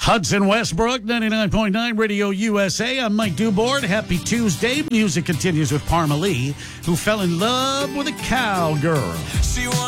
Hudson Westbrook, 99.9 Radio USA. I'm Mike Dubord. Happy Tuesday. Music continues with Parma Lee, who fell in love with a cowgirl.